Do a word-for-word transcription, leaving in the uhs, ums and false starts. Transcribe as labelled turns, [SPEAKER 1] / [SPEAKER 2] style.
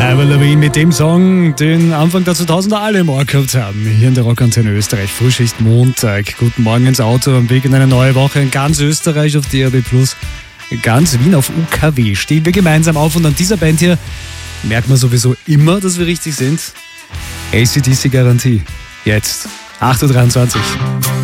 [SPEAKER 1] Avril Lavigne mit dem Song, den Anfang der zweitausender alle im Ohr gehabt haben. Hier in der Rockantenne Österreich, Frühschicht Montag. Guten Morgen ins Auto, am Weg in eine neue Woche in ganz Österreich auf D A B plus, ganz Wien auf U K W. Stehen wir gemeinsam auf und an dieser Band hier merkt man sowieso immer, dass wir richtig sind. A C D C Garantie. Jetzt, acht Uhr dreiundzwanzig.